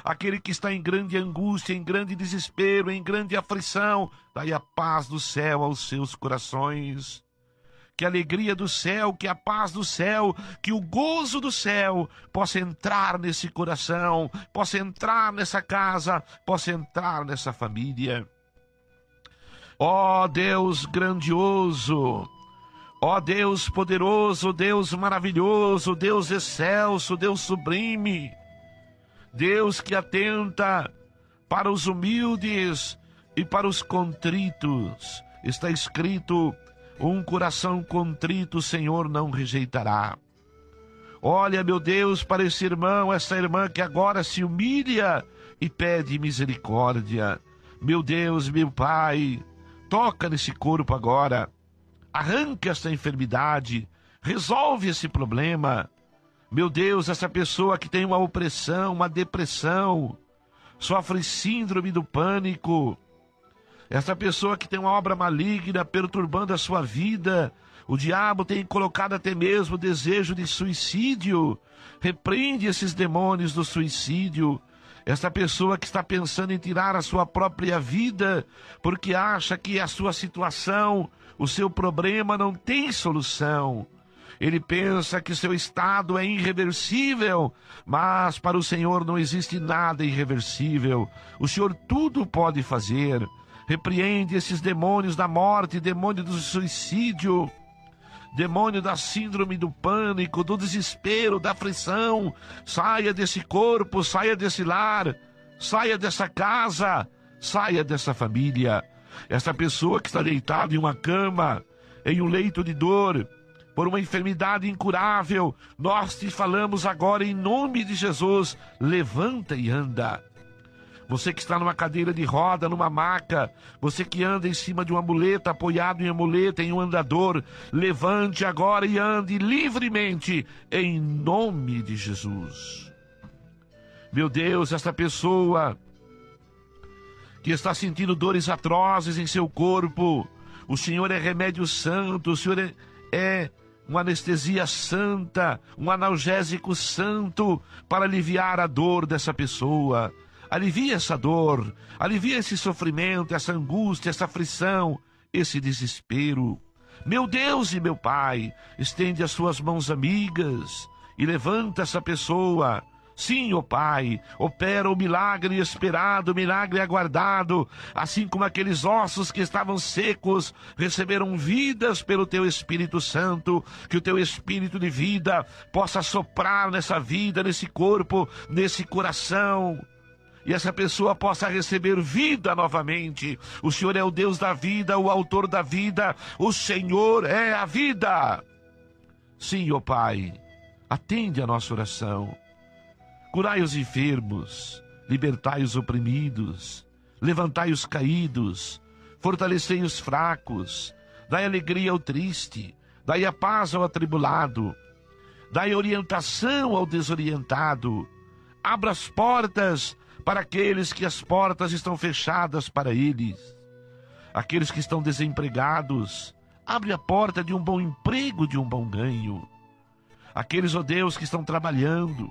aquele que está em grande angústia, em grande desespero, em grande aflição, dai a paz do céu aos seus corações. Que a alegria do céu, que a paz do céu, que o gozo do céu possa entrar nesse coração, possa entrar nessa casa, possa entrar nessa família. Ó Deus grandioso, ó Deus poderoso, Deus maravilhoso, Deus excelso, Deus sublime, Deus que atenta para os humildes e para os contritos. Está escrito: um coração contrito o Senhor não rejeitará. Olha, meu Deus, para esse irmão, essa irmã que agora se humilha e pede misericórdia. Meu Deus, meu Pai, toca nesse corpo agora. Arranca essa enfermidade. Resolve esse problema. Meu Deus, essa pessoa que tem uma opressão, uma depressão, sofre síndrome do pânico. Essa pessoa que tem uma obra maligna perturbando a sua vida, o diabo tem colocado até mesmo o desejo de suicídio. Repreende esses demônios do suicídio. Essa pessoa que está pensando em tirar a sua própria vida, porque acha que a sua situação, o seu problema não tem solução. Ele pensa que seu estado é irreversível, mas para o Senhor não existe nada irreversível. O Senhor tudo pode fazer. Repreende esses demônios da morte, demônio do suicídio, demônio da síndrome do pânico, do desespero, da aflição. Saia desse corpo, saia desse lar, saia dessa casa, saia dessa família. Essa pessoa que está deitada em uma cama, em um leito de dor, por uma enfermidade incurável, nós te falamos agora em nome de Jesus: levanta e anda. Você que está numa cadeira de roda, numa maca, você que anda em cima de uma muleta, apoiado em uma muleta, em um andador, levante agora e ande livremente, em nome de Jesus. Meu Deus, essa pessoa que está sentindo dores atrozes em seu corpo, o Senhor é remédio santo, o Senhor é uma anestesia santa, um analgésico santo para aliviar a dor dessa pessoa. Alivia essa dor, alivia esse sofrimento, essa angústia, essa aflição, esse desespero. Meu Deus e meu Pai, estende as suas mãos amigas e levanta essa pessoa. Sim, ó Pai, opera o milagre esperado, o milagre aguardado, assim como aqueles ossos que estavam secos receberam vidas pelo Teu Espírito Santo, que o Teu Espírito de vida possa soprar nessa vida, nesse corpo, nesse coração, e essa pessoa possa receber vida novamente. O Senhor é o Deus da vida, o autor da vida, o Senhor é a vida. Sim, ó Pai, atende a nossa oração. Curai os enfermos, libertai os oprimidos, levantai os caídos, fortalecei os fracos, dai alegria ao triste, dai a paz ao atribulado, dai orientação ao desorientado, abra as portas para aqueles que as portas estão fechadas para eles. Aqueles que estão desempregados, abre a porta de um bom emprego, de um bom ganho. Aqueles, ó Deus, que estão trabalhando,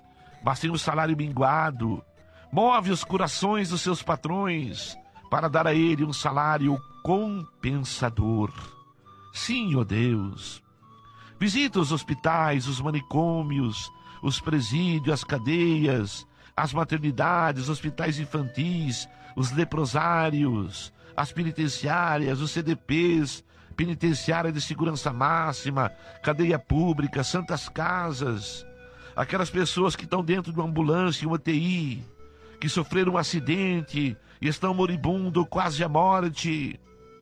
mas têm o salário minguado, move os corações dos seus patrões para dar a ele um salário compensador. Sim, ó Deus, visita os hospitais, os manicômios, os presídios, as cadeias, as maternidades, os hospitais infantis, os leprosários, as penitenciárias, os CDPs, penitenciária de segurança máxima, cadeia pública, santas casas, aquelas pessoas que estão dentro de uma ambulância, uma UTI, que sofreram um acidente e estão moribundo, quase à morte.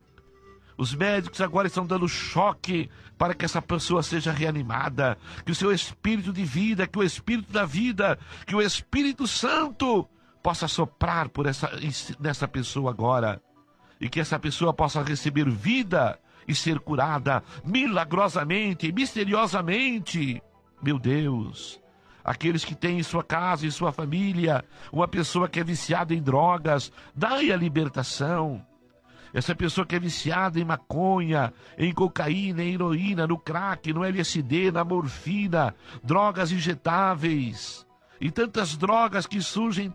Os médicos agora estão dando choque para que essa pessoa seja reanimada, que o seu espírito de vida, que o espírito da vida, que o Espírito Santo possa soprar nessa pessoa agora, e que essa pessoa possa receber vida e ser curada milagrosamente, misteriosamente. Meu Deus, aqueles que têm em sua casa, em sua família, uma pessoa que é viciada em drogas, dai a libertação. Essa pessoa que é viciada em maconha, em cocaína, em heroína, no crack, no LSD, na morfina, drogas injetáveis e tantas drogas que surgem